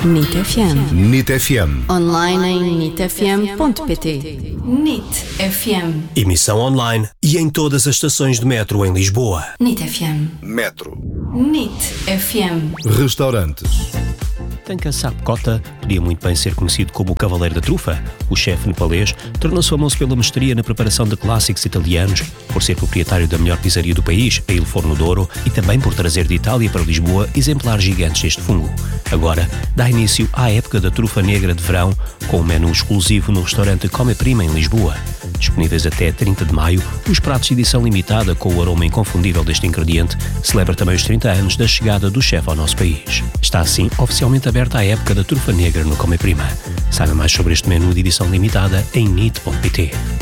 NIT FM. NIT FM. Online em nitfm.pt. NIT FM. Emissão online e em todas as estações de metro em Lisboa. NIT FM. Metro. NIT FM. Restaurantes. Tanka Sapkota podia muito bem ser conhecido como o Cavaleiro da Trufa. O chefe nepalês tornou-se famoso pela mestria na preparação de clássicos italianos, por ser proprietário da melhor pizzaria do país, a Il Forno d'Oro, e também por trazer de Itália para Lisboa exemplares gigantes deste fungo. Agora, dá início à época da trufa negra de verão, com um menu exclusivo no restaurante Come Prima em Lisboa. Disponíveis até 30 de maio, os pratos de edição limitada com o aroma inconfundível deste ingrediente celebra também os 30 anos da chegada do chefe ao nosso país. Está assim oficialmente aberta a época da trufa negra no Come Prima. Saiba mais sobre este menu de edição limitada em nit.pt.